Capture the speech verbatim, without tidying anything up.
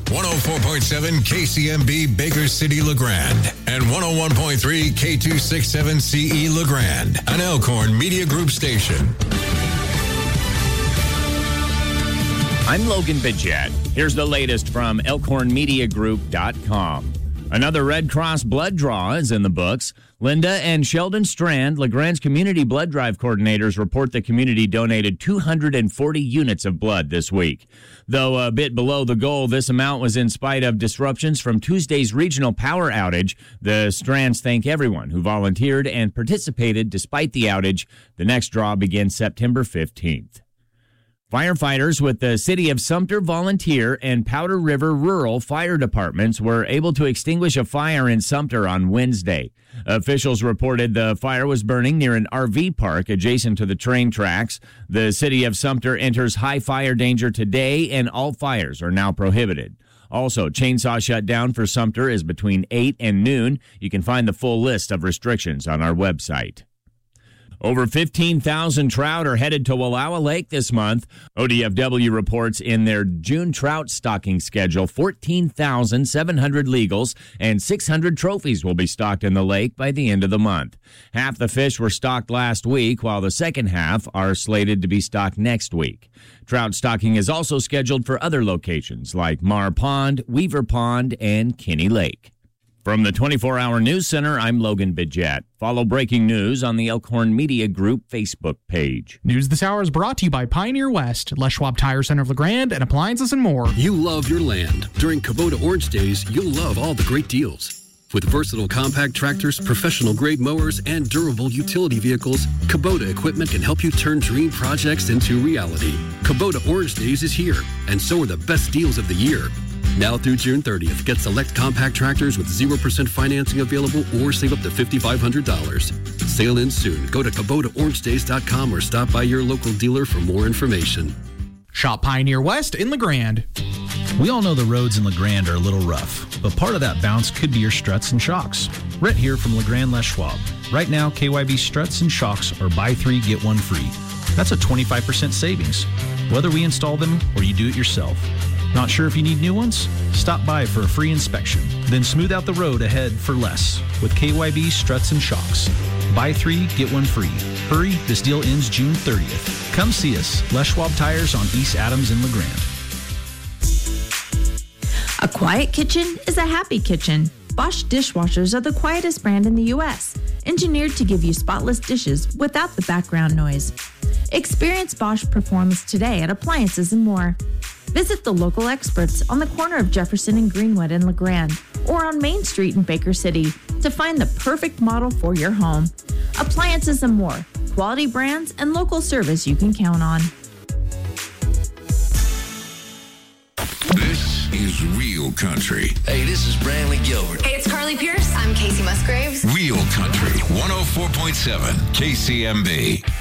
one oh four point seven K C M B Baker City, LeGrand, and one oh one point three K two sixty-seven C E LeGrand, an Elkhorn Media Group station. I'm Logan Bidget. Here's the latest from elkhorn media group dot com. Another Red Cross blood draw is in the books. Linda and Sheldon Strand, LeGrand's community blood drive coordinators, report the community donated two hundred forty units of blood this week. Though a bit below the goal, this amount was in spite of disruptions from Tuesday's regional power outage. The Strands thank everyone who volunteered and participated despite the outage. The next draw begins September fifteenth. Firefighters with the City of Sumter Volunteer and Powder River Rural Fire Departments were able to extinguish a fire in Sumter on Wednesday. Officials reported the fire was burning near an R V park adjacent to the train tracks. The City of Sumter enters high fire danger today, and all fires are now prohibited. Also, chainsaw shutdown for Sumter is between eight and noon. You can find the full list of restrictions on our website. Over fifteen thousand trout are headed to Wallowa Lake this month. O D F W reports in their June trout stocking schedule, fourteen thousand seven hundred legals and six hundred trophies will be stocked in the lake by the end of the month. Half the fish were stocked last week, while the second half are slated to be stocked next week. Trout stocking is also scheduled for other locations like Mar Pond, Weaver Pond, and Kinney Lake. From the twenty-four hour News Center, I'm Logan Bidget. Follow breaking news on the Elkhorn Media Group Facebook page. News this hour is brought to you by Pioneer West, Les Schwab Tire Center of LeGrand, and appliances and more. You love your land. During Kubota Orange Days, you'll love all the great deals. With versatile compact tractors, professional-grade mowers, and durable utility vehicles, Kubota equipment can help you turn dream projects into reality. Kubota Orange Days is here, and so are the best deals of the year. Now through June thirtieth, get select compact tractors with zero percent financing available or save up to five thousand five hundred dollars. Sale ends soon. Go to Kubota Orange Days dot com or stop by your local dealer for more information. Shop Pioneer West in LeGrand. We all know the roads in LeGrand are a little rough, but part of that bounce could be your struts and shocks. Rhett here from LeGrand Les Schwab. Right now, K Y B struts and shocks are buy three, get one free. That's a twenty-five percent savings, whether we install them or you do it yourself. Not sure if you need new ones? Stop by for a free inspection. Then smooth out the road ahead for less with K Y B Struts and Shocks. Buy three, get one free. Hurry, this deal ends June thirtieth. Come see us, Les Schwab Tires on East Adams in LeGrand. A quiet kitchen is a happy kitchen. Bosch dishwashers are the quietest brand in the U S, engineered to give you spotless dishes without the background noise. Experience Bosch performance today at Appliances and More. Visit the local experts on the corner of Jefferson and Greenwood in LeGrand or on Main Street in Baker City to find the perfect model for your home. Appliances and More, quality brands and local service you can count on. This is Real Country. Hey, this is Brantley Gilbert. Hey, it's Carly Pierce. I'm Casey Musgraves. Real Country, one oh four point seven K C M B.